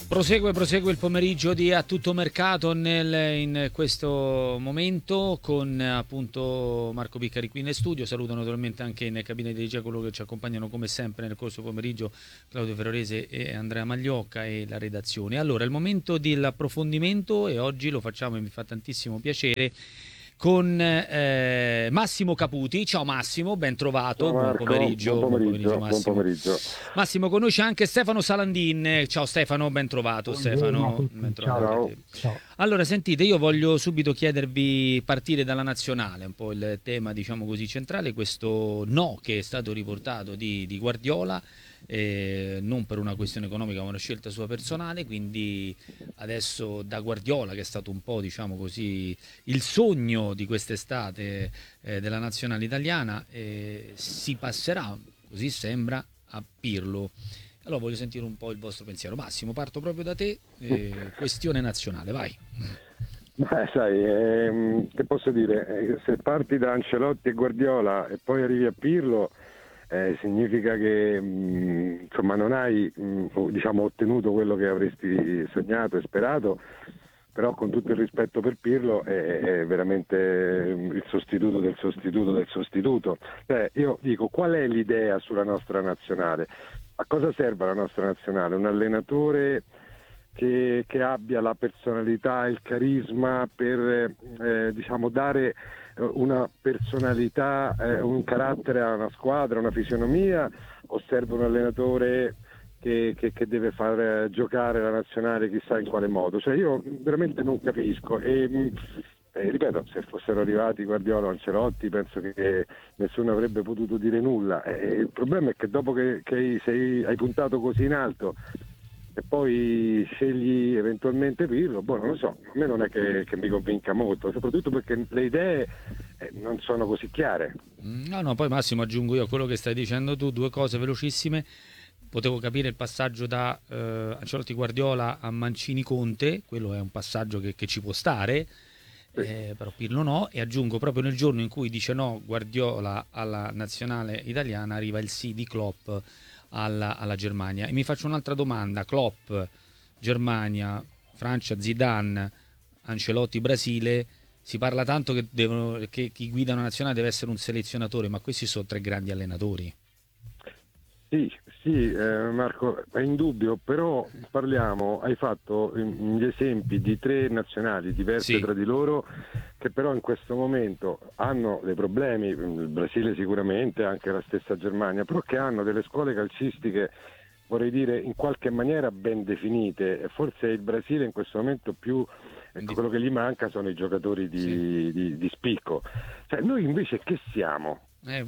Prosegue il pomeriggio di A Tutto Mercato in questo momento con appunto Marco Piccari qui in studio. Saluto naturalmente anche in cabina di regia coloro che ci accompagnano come sempre nel corso pomeriggio, Claudio Ferrarese e Andrea Magliocca e la redazione. Allora, il momento dell'approfondimento e oggi lo facciamo e mi fa tantissimo piacere con Massimo Caputi. Ciao Massimo, ben trovato. Ciao Marco, Buon pomeriggio Massimo. buon pomeriggio. Massimo, conosce anche Stefano Salandin. Ciao Stefano, ben trovato. Stefano, ben trovato. Ciao. Allora, sentite, io voglio subito chiedervi, partire dalla nazionale, un po' il tema, diciamo così, centrale, questo no che è stato riportato di Guardiola, non per una questione economica ma una scelta sua personale, quindi adesso da Guardiola, che è stato un po', diciamo così, il sogno di quest'estate della nazionale italiana, si passerà, così sembra, a Pirlo. Allora voglio sentire un po' il vostro pensiero. Massimo, parto proprio da te, questione nazionale, vai. Sai, che posso dire? Se parti da Ancelotti e Guardiola e poi arrivi a Pirlo, significa che insomma non hai diciamo ottenuto quello che avresti sognato e sperato, però con tutto il rispetto per Pirlo è veramente il sostituto del sostituto del sostituto. Io dico, qual è l'idea sulla nostra nazionale? A cosa serve la nostra nazionale? Un allenatore che abbia la personalità e il carisma per diciamo dare una personalità, un carattere a una squadra, una fisionomia, o serve un allenatore che deve far giocare la nazionale chissà in quale modo? Cioè io veramente non capisco e ripeto, se fossero arrivati Guardiola o Ancelotti penso che nessuno avrebbe potuto dire nulla. Il problema è che dopo che hai puntato così in alto e poi scegli eventualmente Pirlo, non lo so, a me non è che mi convinca molto, soprattutto perché le idee non sono così chiare. No, poi Massimo, aggiungo io a quello che stai dicendo tu due cose velocissime. Potevo capire il passaggio da Ancelotti Guardiola a Mancini Conte, quello è un passaggio che ci può stare, però Pirlo no, e aggiungo proprio nel giorno in cui dice no Guardiola alla nazionale italiana arriva il sì di Klopp alla Germania. E mi faccio un'altra domanda: Klopp, Germania, Francia, Zidane, Ancelotti, Brasile, si parla tanto che chi guida una nazionale deve essere un selezionatore, ma questi sono tre grandi allenatori. Sì, Marco, è indubbio, però hai fatto gli esempi di tre nazionali diverse tra di loro, che però in questo momento hanno dei problemi, il Brasile sicuramente, anche la stessa Germania, però che hanno delle scuole calcistiche, vorrei dire, in qualche maniera ben definite, e forse il Brasile in questo momento più, quello che gli manca sono i giocatori di spicco. Cioè, noi invece che siamo?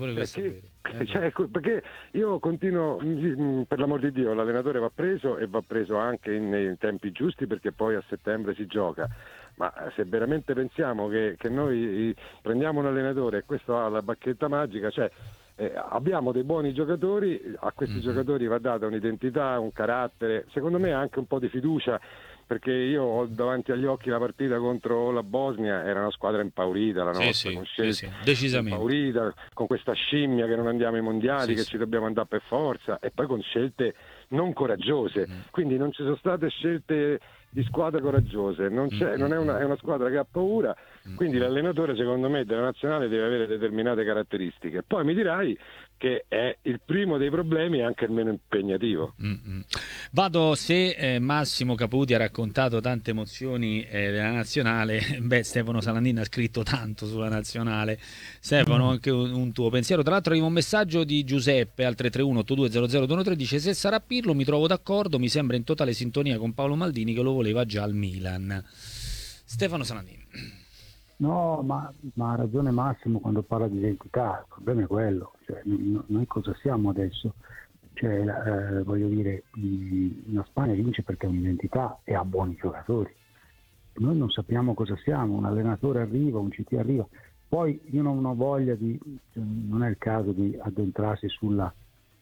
Perché io continuo, per l'amor di Dio, l'allenatore va preso e va preso anche nei tempi giusti, perché poi a settembre si gioca, ma se veramente pensiamo che noi prendiamo un allenatore e questo ha la bacchetta magica, abbiamo dei buoni giocatori, a questi giocatori va data un'identità, un carattere, secondo me anche un po' di fiducia, perché io ho davanti agli occhi la partita contro la Bosnia, era una squadra impaurita la nostra, con scelte decisamente impaurita, con questa scimmia che non andiamo ai mondiali, ci dobbiamo andare per forza, e poi con scelte non coraggiose, quindi non ci sono state scelte di squadra coraggiose, non è una squadra che ha paura, quindi l'allenatore secondo me della nazionale deve avere determinate caratteristiche. Poi mi dirai che è il primo dei problemi e anche il meno impegnativo. Vado, se Massimo Caputi ha raccontato tante emozioni della nazionale, Stefano Salandin ha scritto tanto sulla nazionale. Stefano, anche un tuo pensiero. Tra l'altro arriva un messaggio di Giuseppe al 331-8200-213, dice: se sarà Pirlo mi trovo d'accordo, mi sembra in totale sintonia con Paolo Maldini che lo voleva già al Milan. Stefano Salandin. No, ma ha ragione Massimo quando parla di identità, il problema è quello, noi cosa siamo adesso? Voglio dire, la Spagna vince perché ha un'identità e ha buoni giocatori, noi non sappiamo cosa siamo, un allenatore arriva, un CT arriva, poi io non ho voglia non è il caso di addentrarsi sulla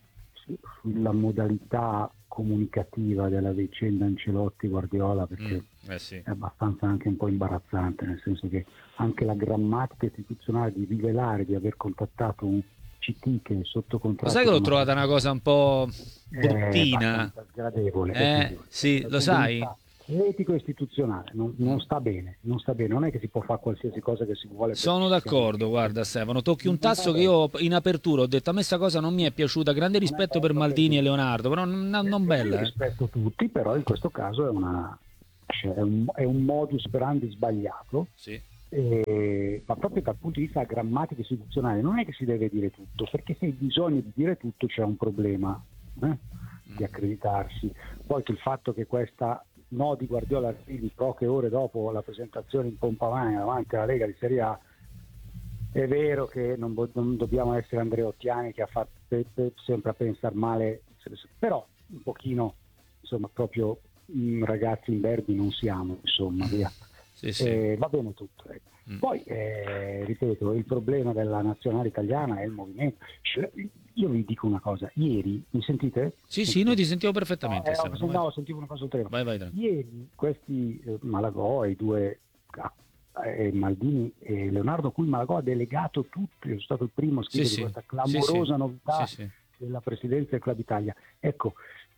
modalità comunicativa della vicenda Ancelotti-Guardiola, perché è abbastanza anche un po' imbarazzante, nel senso che anche la grammatica istituzionale di rivelare di aver contattato un CT che è sotto Lo contratto. sai che l'ho trovata una cosa un po' bruttina? Sgradevole. Sì, lo sai? Etico e istituzionale, non sta bene, non è che si può fare qualsiasi cosa che si vuole. Sono d'accordo, guarda Stefano, tocchi un tasto che io in apertura ho detto a me sta cosa non mi è piaciuta, grande rispetto per Maldini e Leonardo, però non bella. Rispetto tutti, però in questo caso è un modus operandi sbagliato, Sì. ma proprio dal punto di vista grammatico istituzionale non è che si deve dire tutto, perché se hai bisogno di dire tutto c'è un problema di accreditarsi. Poi che il fatto che questa no di Guardiola arrivi poche ore dopo la presentazione in pompa magna davanti alla Lega di Serie A, è vero che non dobbiamo essere Andreottiani che ha fatto sempre a pensare male, però un pochino, insomma, proprio ragazzi imberbi non siamo, insomma, via. Sì. Va bene tutto. Poi, ripeto, il problema della nazionale italiana è il movimento. Io vi dico una cosa, ieri, mi sentite? Sì, noi ti sentiamo perfettamente. No, sentivo una cosa oltre. Vai. Ieri questi Malagò, i due Maldini e Leonardo, cui Malagò ha delegato tutti, è stato il primo a scrivere di questa clamorosa novità della presidenza del Club Italia. Ecco,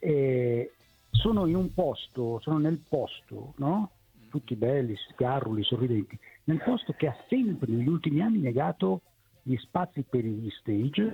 sono nel posto, no? Tutti belli, sgarruli, sorridenti, nel posto che ha sempre negli ultimi anni negato gli spazi per gli stage,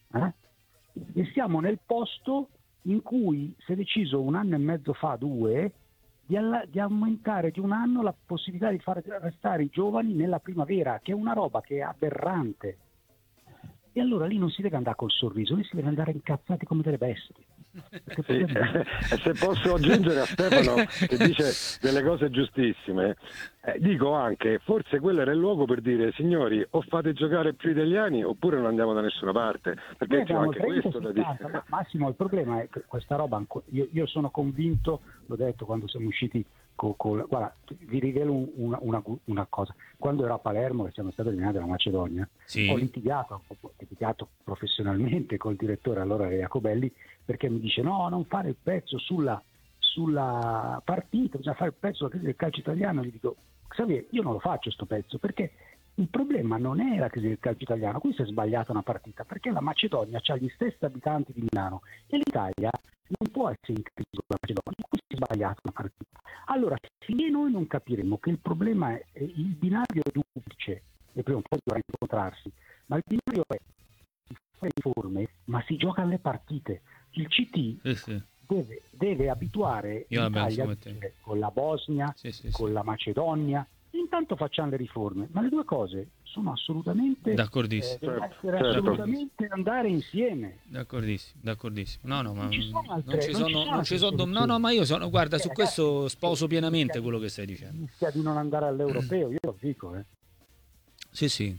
e siamo nel posto in cui si è deciso 1 anno e mezzo fa, 2, di aumentare di 1 anno la possibilità di far restare i giovani nella primavera, che è una roba che è aberrante. E allora lì non si deve andare col sorriso, lì si deve andare incazzati come delle bestie. Sì. E se posso aggiungere a Stefano che dice delle cose giustissime, dico anche, forse quello era il luogo per dire: signori, o fate giocare più italiani oppure non andiamo da nessuna parte, perché c'è anche questo da dire. Ma Massimo, il problema è che questa roba, io sono convinto, l'ho detto quando siamo usciti guarda, vi rivelo una cosa. Quando ero a Palermo, che siamo stati eliminati dalla Macedonia, ho litigato professionalmente col direttore, allora era Jacobelli, perché mi dice: no, non fare il pezzo sulla partita, bisogna fare il pezzo del calcio italiano. Gli dico: Xavier, io non lo faccio sto pezzo, perché il problema non è la crisi del calcio italiano, qui si è sbagliata una partita, perché la Macedonia ha gli stessi abitanti di Milano e l'Italia non può essere in crisi con la Macedonia, qui si è sbagliata una partita. Allora, finché noi non capiremo che il problema è il binario duplice, e prima o poi dovrà incontrarsi, ma il binario è fare riforme, ma si giocano le partite. Il CT deve abituare l'Italia con la Bosnia, con la Macedonia. Intanto facciamo le riforme, ma le due cose sono assolutamente assolutamente andare insieme. D'accordissimo. No, ma non ci sono. Ma io sono, guarda, su questo sposo pienamente quello che stai dicendo. Rischia di non andare all'europeo, io lo dico. Sì.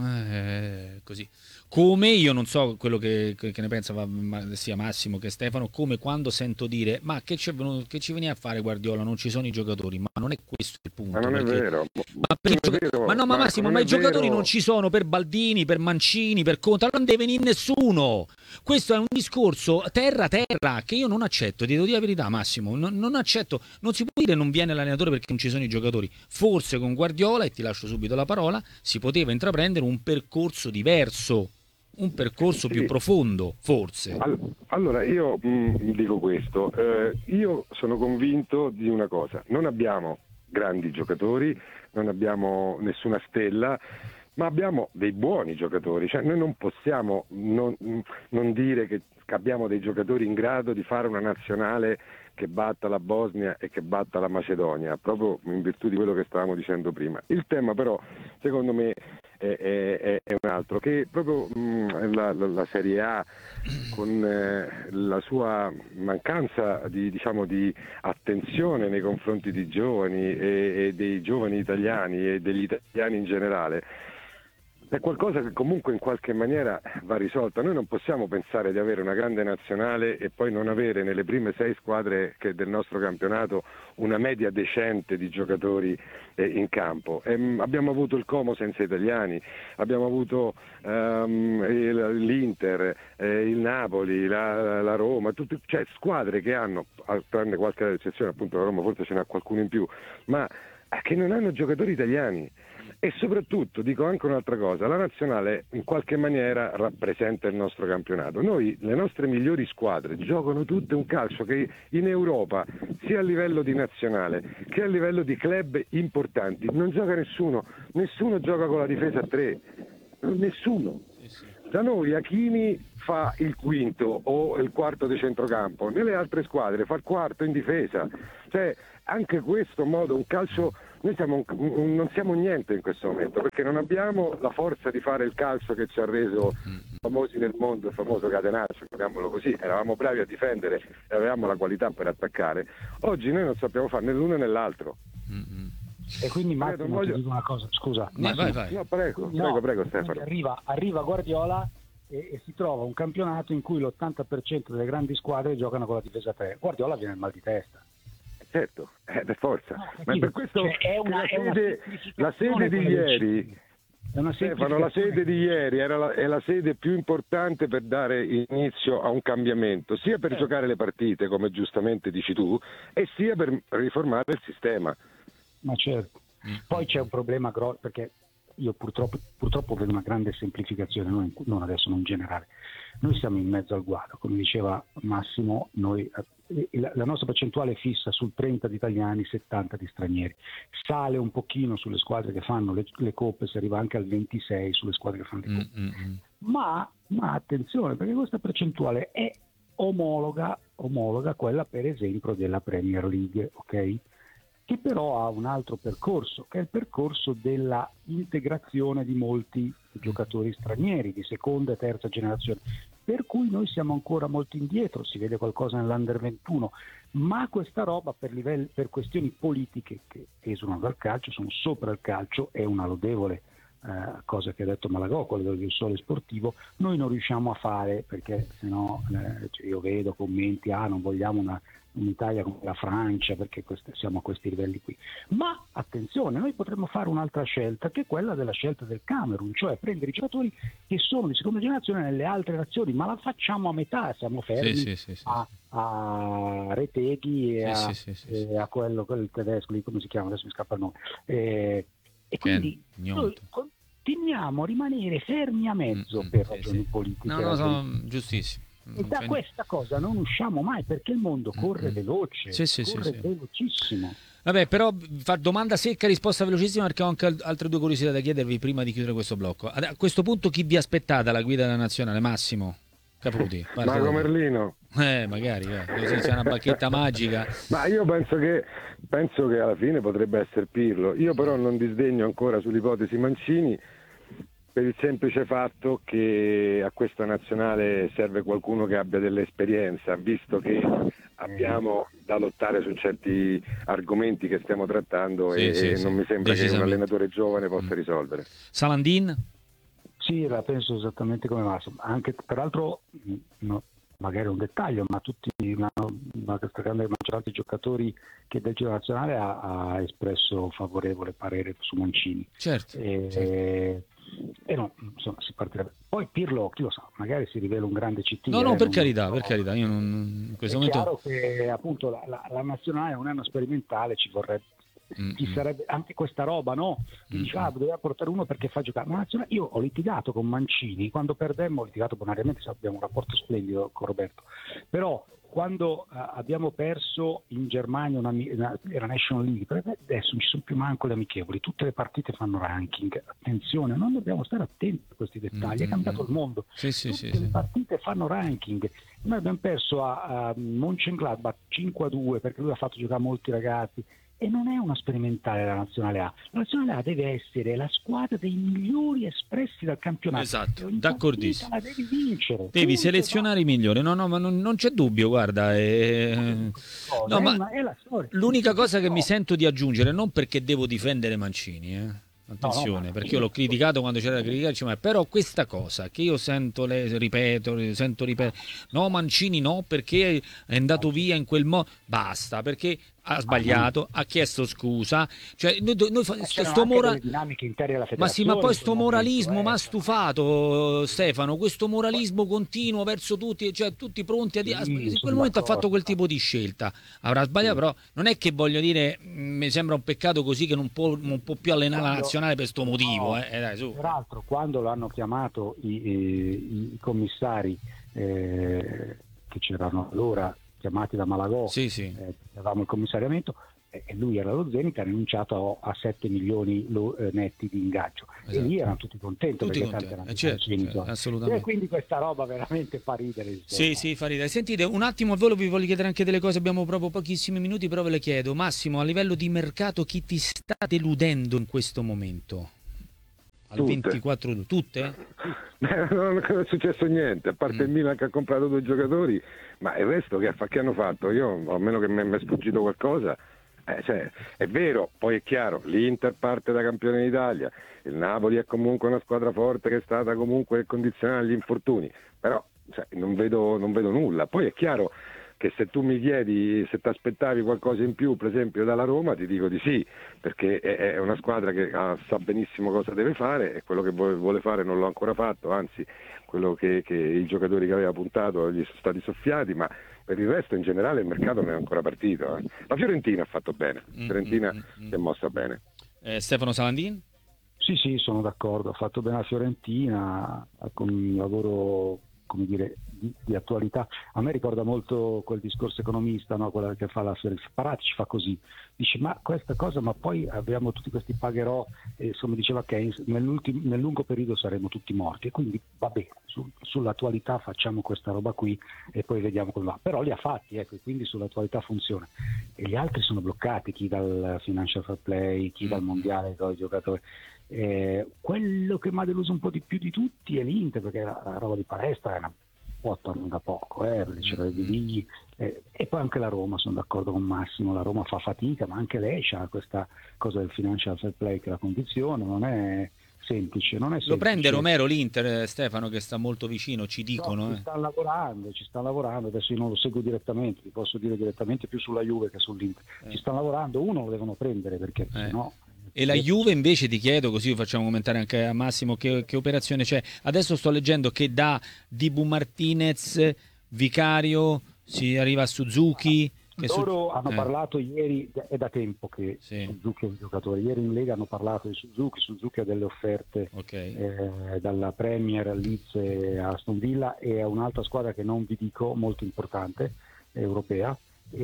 Così. Come io non so quello che ne pensa sia Massimo che Stefano, come quando sento dire: ma che ci viene a fare Guardiola, non ci sono i giocatori, ma non è questo il punto. Ma non è vero. Ma Massimo, ma i giocatori non ci sono per Baldini, per Mancini, per Conte, non deve venire nessuno. Questo è un discorso terra che io non accetto, ti devo dire la verità, Massimo, non accetto. Non si può dire non viene l'allenatore perché non ci sono i giocatori. Forse con Guardiola, e ti lascio subito la parola, si poteva intraprendere un percorso diverso, un percorso più profondo, forse. Allora io dico questo, io sono convinto di una cosa: non abbiamo grandi giocatori, non abbiamo nessuna stella, ma abbiamo dei buoni giocatori, cioè noi non possiamo non dire che abbiamo dei giocatori in grado di fare una nazionale che batta la Bosnia e che batta la Macedonia, proprio in virtù di quello che stavamo dicendo prima. Il tema però, secondo me, è un altro, che proprio la Serie A, con la sua mancanza di attenzione nei confronti di giovani e dei giovani italiani e degli italiani in generale, è qualcosa che comunque in qualche maniera va risolta. Noi non possiamo pensare di avere una grande nazionale e poi non avere nelle prime 6 squadre del nostro campionato una media decente di giocatori in campo. Abbiamo avuto il Como senza italiani, abbiamo avuto l'Inter, il Napoli, la Roma, cioè squadre che hanno, tranne qualche eccezione, appunto la Roma forse ce n'ha qualcuno in più, ma che non hanno giocatori italiani. E soprattutto dico anche un'altra cosa, la nazionale in qualche maniera rappresenta il nostro campionato. Noi, le nostre migliori squadre giocano tutte un calcio che in Europa, sia a livello di nazionale che a livello di club importanti, non gioca nessuno gioca con la difesa a 3, nessuno. Da noi Hakimi fa il quinto o il quarto di centrocampo, nelle altre squadre fa il quarto in difesa, cioè anche questo modo, un calcio, noi non siamo niente in questo momento perché non abbiamo la forza di fare il calcio che ci ha reso famosi nel mondo, il famoso catenaccio, chiamiamolo così, eravamo bravi a difendere e avevamo la qualità per attaccare. Oggi noi non sappiamo fare né l'uno né l'altro. E quindi Massimo, ti dico una cosa, scusa. Vai. No, prego Stefano. Arriva Guardiola e si trova un campionato in cui l'80% delle grandi squadre giocano con la difesa 3. Guardiola viene il mal di testa. Certo, per forza. Ma è per questo la sede di ieri, Stefano, la sede di ieri è la sede più importante per dare inizio a un cambiamento, sia per giocare le partite, come giustamente dici tu, e sia per riformare il sistema. Ma certo. Poi c'è un problema grosso, perché io purtroppo vedo una grande semplificazione, non adesso, non generale. Noi siamo in mezzo al guado, come diceva Massimo, la nostra percentuale è fissa sul 30 di italiani, 70 di stranieri. Sale un pochino sulle squadre che fanno le coppe, si arriva anche al 26 sulle squadre che fanno le coppe. Ma attenzione, perché questa percentuale è omologa a quella per esempio della Premier League, ok? Che però ha un altro percorso, che è il percorso della integrazione di molti giocatori stranieri di seconda e terza generazione, per cui noi siamo ancora molto indietro, si vede qualcosa nell'Under 21, ma questa roba per questioni politiche che esulano dal calcio, sono sopra il calcio, è una lodevole cosa che ha detto Malagò, quello del Sole Sportivo, noi non riusciamo a fare, perché sennò io vedo commenti, non vogliamo un'Italia come la Francia perché siamo a questi livelli qui. Ma attenzione, noi potremmo fare un'altra scelta, che è quella della scelta del Camerun, cioè prendere i giocatori che sono di seconda generazione nelle altre nazioni, ma la facciamo a metà, siamo fermi a Reteghi e a quello il tedesco lì, come si chiama, adesso mi scappa il nome, e quindi noi continuiamo a rimanere fermi a mezzo per ragioni politiche. No, sono giustissimo. E da questa cosa non usciamo mai, perché il mondo corre veloce, velocissimo. Vabbè, però domanda secca, risposta velocissima, perché ho anche altre due curiosità da chiedervi prima di chiudere questo blocco. A questo punto chi vi aspettate alla guida della nazionale? Massimo Caputi? Mago Merlino. Magari, così c'è una bacchetta magica. Ma io penso che alla fine potrebbe essere Pirlo. Io però non disdegno ancora sull'ipotesi Mancini, per il semplice fatto che a questa nazionale serve qualcuno che abbia dell'esperienza, visto che abbiamo da lottare su certi argomenti che stiamo trattando e non mi sembra che un allenatore giovane possa risolvere. Salandin? Sì, la penso esattamente come Massimo, anche peraltro magari un dettaglio, ma tutti una stragrande maggioranza dei giocatori che del giro nazionale ha espresso favorevole parere su Mancini. Certo. E no, insomma, si partirebbe. Poi Pirlo, chi lo sa, magari si rivela un grande CT. No, per carità, io non, in questo momento. È chiaro che appunto la nazionale non è una sperimentale, ci sarebbe anche questa roba, no? Che dice, doveva portare uno perché fa giocare. Ma io ho litigato con Mancini, quando perdemmo ho litigato bonariamente, abbiamo un rapporto splendido con Roberto, però quando abbiamo perso in Germania era National League, adesso non ci sono più manco le amichevoli, tutte le partite fanno ranking, attenzione, non dobbiamo stare attenti a questi dettagli, è cambiato il mondo, tutte le partite fanno ranking. Noi abbiamo perso a Mönchengladbach 5-2 perché lui ha fatto giocare molti ragazzi, e non è una sperimentale la Nazionale A. La Nazionale A deve essere la squadra dei migliori espressi dal campionato. Esatto, d'accordissimo. La devi vincere. Devi selezionare i migliori. No, ma non c'è dubbio, guarda. È la storia. L'unica cosa che mi sento di aggiungere, non perché devo difendere Mancini, attenzione, perché io l'ho criticato quando c'era da criticarci, ma però questa cosa che io sento ripetere, no Mancini no, perché è andato via in quel modo, basta, perché ha sbagliato, ha chiesto scusa, cioè le dinamiche interne alla ma sì, ma poi sto moralismo mi ha stufato, stufato, Stefano, questo moralismo continuo verso tutti, cioè tutti pronti a dire, in quel momento ha fatto quel tipo di scelta, avrà sbagliato, però non è che, voglio dire, mi sembra un peccato così che non può più allenare la nazionale per sto motivo, dai, su. Peraltro, quando l'hanno chiamato i commissari che c'erano allora, chiamati da Malagò, Sì. avevamo il commissariamento, e lui era lo Zenit, ha rinunciato a 7 milioni netti di ingaggio, esatto. E lì erano tutti contenti, perché tanto erano certo, assolutamente. E quindi questa roba veramente fa ridere, insomma. Sì, fa ridere. Sentite, un attimo al volo vi voglio chiedere anche delle cose, abbiamo proprio pochissimi minuti, però ve le chiedo. Massimo, a livello di mercato, chi ti sta deludendo in questo momento? Al Tutte. 24 tutte? Non è successo niente, a parte il Milan che ha comprato 2 giocatori, ma il resto che hanno fatto? Io, a meno che mi è sfuggito qualcosa, cioè, è vero, poi è chiaro, l'Inter parte da campione d'Italia, il Napoli è comunque una squadra forte che è stata comunque condizionata agli infortuni, però non vedo nulla. Poi è chiaro che se tu mi chiedi se ti aspettavi qualcosa in più, per esempio dalla Roma, ti dico di sì, perché è una squadra che sa benissimo cosa deve fare, e quello che vuole fare non l'ha ancora fatto, anzi quello che i giocatori che aveva puntato gli sono stati soffiati, ma per il resto in generale il mercato non è ancora partito. La Fiorentina ha fatto bene, Fiorentina si è mossa bene. Stefano Salandin? Sì, sono d'accordo, ha fatto bene la Fiorentina con un lavoro, come dire, di attualità. A me ricorda molto quel discorso economista, no? Quella che fa la Paratici fa così, dice ma questa cosa, ma poi abbiamo tutti questi pagherò, e insomma diceva Keynes, nel lungo periodo saremo tutti morti, e quindi va bene, sull'attualità facciamo questa roba qui e poi vediamo come va, però li ha fatti, ecco, quindi sull'attualità funziona, e gli altri sono bloccati, chi dal financial fair play, chi dal mondiale con i giocatori. Quello che mi ha deluso un po' di più di tutti è l'Inter, perché la roba di palestra è una botta da poco, c'era di Vigli, e poi anche la Roma, sono d'accordo con Massimo, la Roma fa fatica, ma anche lei ha questa cosa del financial fair play che la condizione non è semplice, Lo prende Romero l'Inter, Stefano, che sta molto vicino, ci dicono. No, ci stanno lavorando, adesso io non lo seguo direttamente, ti posso dire direttamente più sulla Juve che sull'Inter, ci stanno lavorando, uno lo devono prendere, perché sennò... E la Juve invece, ti chiedo, così facciamo commentare anche a Massimo, che operazione c'è? Adesso sto leggendo che da Dibu Martinez, Vicario, si arriva a Suzuki. Loro hanno parlato ieri, è da tempo che Suzuki è un giocatore, ieri in Lega hanno parlato di Suzuki ha delle offerte dalla Premier, Leeds e Aston Villa, e a un'altra squadra che non vi dico, molto importante, europea,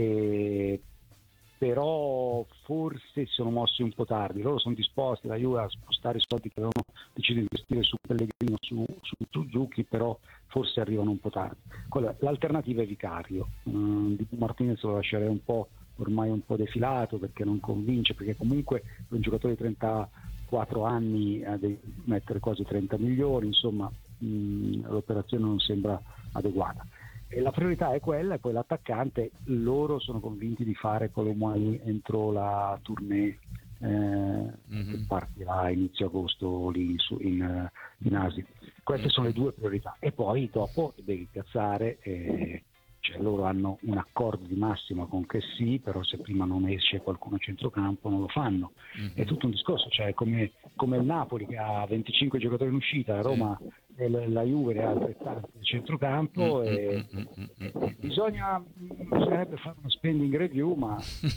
però forse si sono mossi un po' tardi. Loro sono disposti, la Juve, a spostare i soldi che avevano deciso di investire su Pellegrino, su Suzuki, però forse arrivano un po' tardi. L'alternativa è Vicario. Di Martinez lo lascerei ormai un po' defilato, perché non convince, perché comunque per un giocatore di 34 anni deve mettere quasi 30 milioni, insomma l'operazione non sembra adeguata. E la priorità è quella, e poi l'attaccante, loro sono convinti di fare Colomai entro la tournée che partirà a inizio agosto lì in Asia. Queste sono le 2 priorità, e poi dopo devi piazzare, cioè loro hanno un accordo di massima con Chessy, però se prima non esce qualcuno a centrocampo non lo fanno. È tutto un discorso, cioè come il Napoli che ha 25 giocatori in uscita, la Roma e la Juve ne ha altrettanti a centrocampo, e bisognerebbe fare una spending review, ma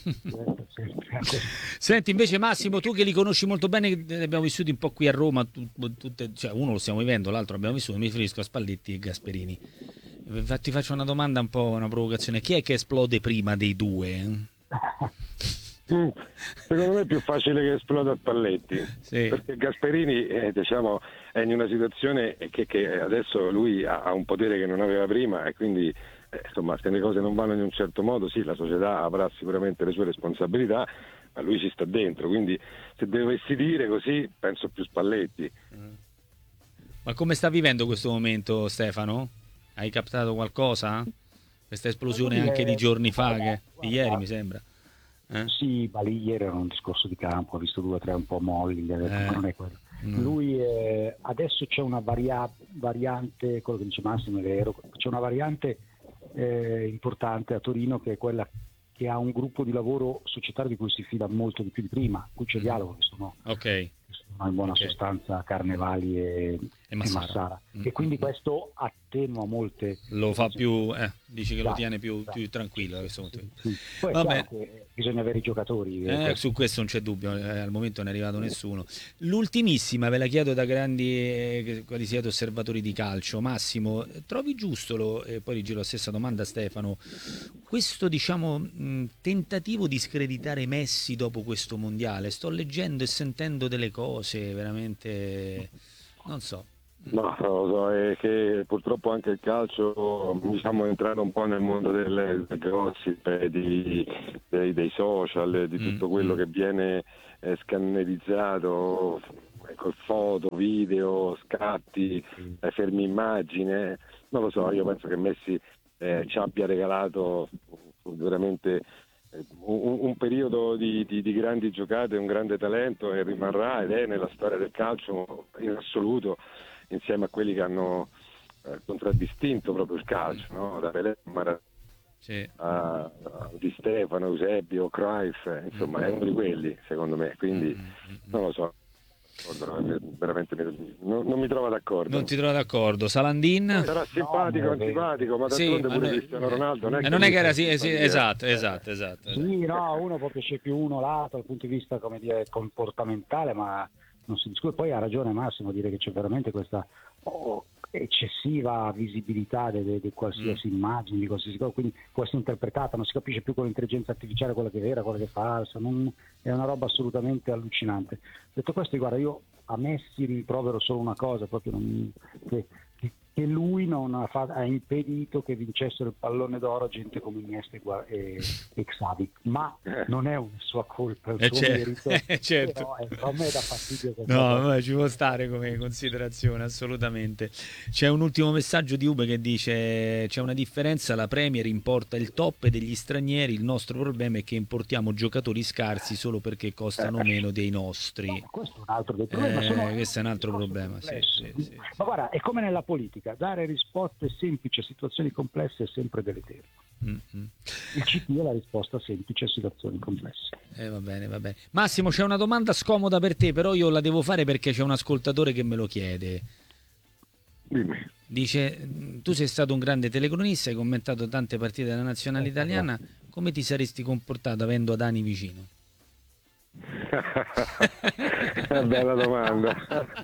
Senti, invece Massimo, tu che li conosci molto bene, li abbiamo vissuti un po' qui a Roma, cioè uno lo stiamo vivendo, l'altro abbiamo vissuto, mi riferisco a Spalletti e Gasperini. Ti faccio una domanda, un po' una provocazione: chi è che esplode prima dei due? Secondo me è più facile che esploda Spalletti, perché Gasperini è in una situazione che adesso lui ha un potere che non aveva prima, e quindi insomma, se le cose non vanno in un certo modo, sì, la società avrà sicuramente le sue responsabilità, ma lui ci sta dentro, quindi se dovessi dire così penso più Spalletti. Ma come sta vivendo questo momento, Stefano? Hai captato qualcosa? Questa esplosione anche di giorni fa, di ieri mi sembra. Sì, ma lì ieri era un discorso di campo, ha visto 2 o 3 un po' molli, ma non è quello. Lui adesso c'è una variante, quello che dice Massimo è vero, c'è una variante importante a Torino, che è quella che ha un gruppo di lavoro societario di cui si fida molto di più di prima, qui c'è dialogo, che sono in buona sostanza Carnevali e Massara. E quindi questo attenua molte... Lo fa più, dici che lo tiene più tranquillo da questo punto di vista. Sì. Poi è chiaro che bisogna avere i giocatori. Su questo non c'è dubbio, al momento non è arrivato nessuno. L'ultimissima, ve la chiedo da grandi, quali siete osservatori di calcio. Massimo, trovi giusto, poi rigiro la stessa domanda a Stefano, questo tentativo di screditare Messi dopo questo mondiale? Sto leggendo e sentendo delle cose veramente, non so. No, non lo so, è che purtroppo anche il calcio, è entrato un po' nel mondo del gossip, dei social, di tutto quello che viene scannerizzato, foto, video, scatti, fermi immagine. Non lo so, io penso che Messi ci abbia regalato veramente un periodo di grandi giocate, un grande talento, e rimarrà ed è nella storia del calcio in assoluto, insieme a quelli che hanno contraddistinto proprio il calcio, no? Da Pelé a Di Stefano, Eusebio, Cruyff, insomma è uno di quelli secondo me, quindi non lo so, veramente non mi trovo d'accordo. Non ti trovo d'accordo. Salandin? Sarà simpatico, antipatico, ma d'altronde pure Cristiano Ronaldo non è che era esatto. Sì, no, uno può piacere più uno l'altro dal punto di vista, come dire, comportamentale, ma non si discute. Poi ha ragione Massimo a dire che c'è veramente questa eccessiva visibilità di qualsiasi immagine, di qualsiasi cosa, quindi può essere interpretata, non si capisce più con l'intelligenza artificiale quella che è vera, quella che è falsa, è una roba assolutamente allucinante. Detto questo, guarda, io a Messi rimprovero solo una cosa, proprio che lui non ha impedito che vincessero il pallone d'oro gente come Iniesta e Xavi, ma non è una sua colpa, è un suo merito, certo. Però a me dà fastidio. No, ci può stare come considerazione, assolutamente. C'è un ultimo messaggio di Ube che dice: c'è una differenza, la Premier importa il top degli stranieri, il nostro problema è che importiamo giocatori scarsi solo perché costano meno dei nostri. No, questo è un altro dei problemi. Questo è un altro problema, sì. Ma guarda, è come nella politica, dare risposte semplici a situazioni complesse è sempre deleterio. Il CT è la risposta semplice a situazioni complesse. Va bene. Massimo, c'è una domanda scomoda per te, però io la devo fare perché c'è un ascoltatore che me lo chiede. Dimmi. Dice: tu sei stato un grande telecronista, hai commentato tante partite della nazionale italiana, come ti saresti comportato avendo Adani vicino? Bella domanda.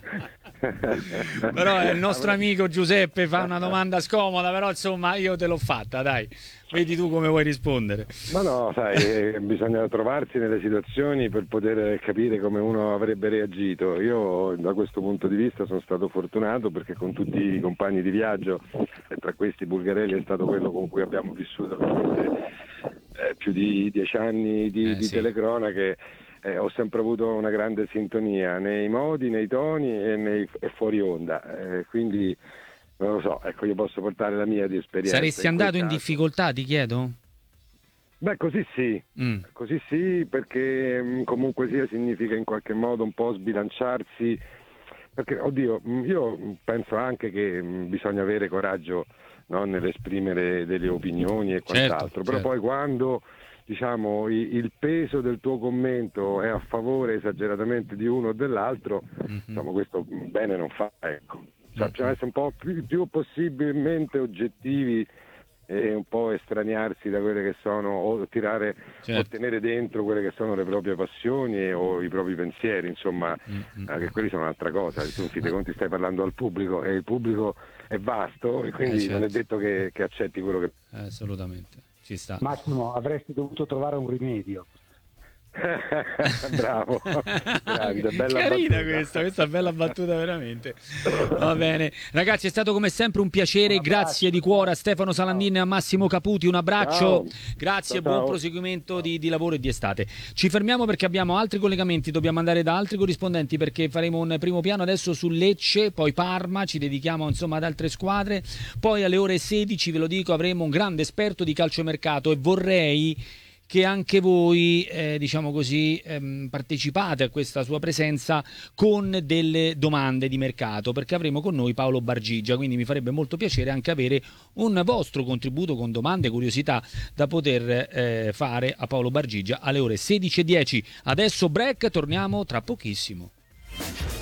Però il nostro amico Giuseppe fa una domanda scomoda, però insomma io te l'ho fatta, dai, vedi tu come vuoi rispondere. Ma no, sai, bisogna trovarsi nelle situazioni per poter capire come uno avrebbe reagito. Io da questo punto di vista sono stato fortunato perché con tutti i compagni di viaggio, e tra questi Bulgarelli è stato quello con cui abbiamo vissuto più di 10 anni di telecronache. Ho sempre avuto una grande sintonia nei modi, nei toni e fuori onda, quindi non lo so, ecco, io posso portare la mia di esperienza. Saresti andato in difficoltà, ti chiedo? Beh, così sì, perché comunque sia significa in qualche modo un po' sbilanciarsi, perché oddio, io penso anche che bisogna avere coraggio, no, nell'esprimere delle opinioni e quant'altro, però poi quando diciamo il peso del tuo commento è a favore esageratamente di uno o dell'altro, insomma questo bene non fa, ecco. Cioè, bisogna essere un po' più possibilmente oggettivi e un po' estraniarsi da quelle che sono, o tirare, o tenere dentro quelle che sono le proprie passioni o i propri pensieri, insomma, che quelli sono un'altra cosa. Tu in fin dei conti stai parlando al pubblico e il pubblico è vasto e quindi non è detto che accetti quello che... Assolutamente. Ci sta. Massimo, avresti dovuto trovare un rimedio. Bravo, grande, bella carina battuta. questa bella battuta veramente. Va bene ragazzi, è stato come sempre un piacere, grazie di cuore a Stefano Salandin e a Massimo Caputi, un abbraccio. Grazie e buon proseguimento di lavoro e di estate. Ci fermiamo perché abbiamo altri collegamenti, dobbiamo andare da altri corrispondenti perché faremo un primo piano adesso su Lecce, poi Parma, ci dedichiamo insomma ad altre squadre, poi alle ore 16 ve lo dico avremo un grande esperto di calciomercato e vorrei che anche voi diciamo così partecipate a questa sua presenza con delle domande di mercato, perché avremo con noi Paolo Bargigia, quindi mi farebbe molto piacere anche avere un vostro contributo con domande, curiosità da poter fare a Paolo Bargigia alle ore 16:10. Adesso break, torniamo tra pochissimo.